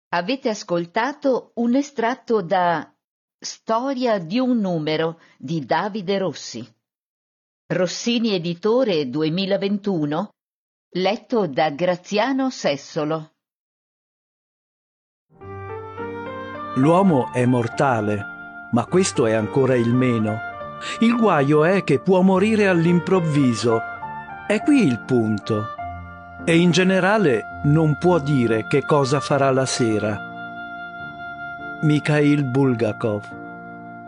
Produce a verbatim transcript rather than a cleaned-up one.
Avete ascoltato un estratto da Storia di un numero di Davide Rossi. Rossini Editore duemilaventuno, letto da Graziano Sessolo. L'uomo è mortale, ma questo è ancora il meno. Il guaio è che può morire all'improvviso. È qui il punto. E in generale non può dire che cosa farà la sera. Mikhail Bulgakov.